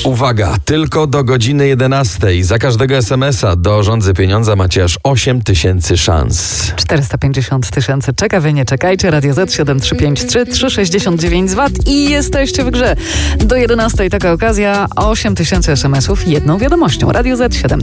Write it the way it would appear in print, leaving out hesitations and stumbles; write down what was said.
Uwaga, tylko do godziny 11. Za każdego SMS-a do Rządzy Pieniądza macie aż 8 000 szans. 450 000 czeka, wy nie czekajcie. Radio Z 7353 369 zwat i jesteście w grze. Do 11 taka okazja, 8 000 SMS-ów jedną wiadomością. Radio Z 7353